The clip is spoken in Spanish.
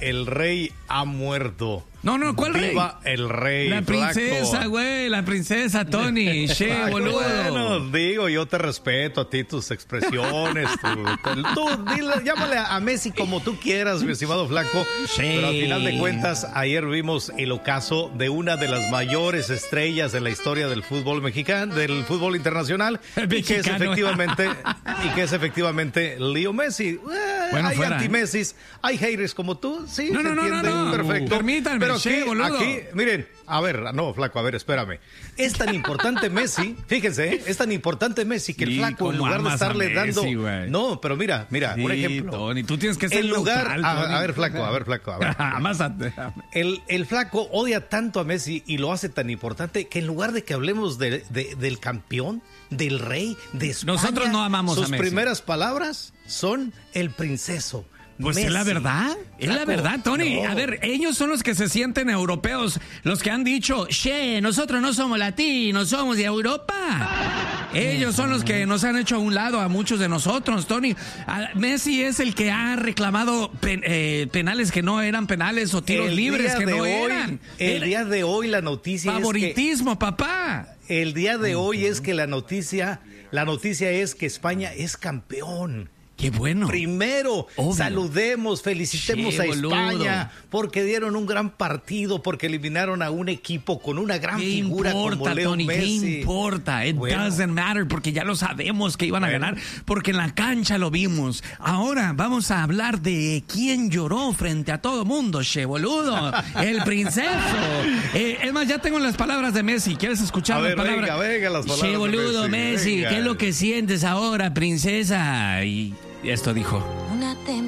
el rey ha muerto. No, ¿cuál rey? Viva el rey. La princesa, flaco. güey, la princesa, Tony. Che, boludo. Bueno, digo, yo te respeto a ti, tus expresiones. Tú llámale a Messi como tú quieras, mi estimado flaco. Sí. Pero al final de cuentas, ayer vimos el ocaso de una de las mayores estrellas de la historia del fútbol mexicano, del fútbol internacional, y que es efectivamente Leo Messi. Bueno, hay fuera, anti-Messis, hay haters como tú, sí, No, se entiende, perfecto. Permítanme, pero boludo. aquí, miren, a ver, no, flaco, a ver, espérame. Es tan importante Messi, fíjense, es tan importante Messi que el Sí, flaco, en lugar de estarle Messi, dando... güey. No, pero mira, Sí, un ejemplo. Tony, tú tienes que ser En lugar, neutral, Tony. a ver, flaco. El flaco odia tanto a Messi y lo hace tan importante que en lugar de que hablemos del campeón, del rey, de España, nosotros no amamos a sus Messi. primeras palabras son el princeso. Pues Messi. es la verdad, Tony. No. A ver, ellos son los que se sienten europeos, los que han dicho, nosotros no somos latinos, somos de Europa. Ellos son los que nos han hecho a un lado a muchos de nosotros, Tony. Messi es el que ha reclamado penales que no eran penales o tiros libres que no eran. El día de hoy la noticia favoritismo, es que... papá. El día de hoy es que la noticia es que España es campeón. Qué bueno. Primero, obvio. Saludemos, felicitemos a España porque dieron un gran partido, porque eliminaron a un equipo con una gran figura como Leo Tony, Messi. ¿Qué importa? It doesn't matter, porque ya lo sabemos que iban a ganar, porque en la cancha lo vimos. Ahora vamos a hablar de quién lloró frente a todo mundo, boludo. El princeso. Es más, ya tengo las palabras de Messi. ¿Quieres escuchar las palabras? Venga, las palabras boludo, de Messi, venga. ¿qué es lo que sientes ahora, princesa? Y esto dijo.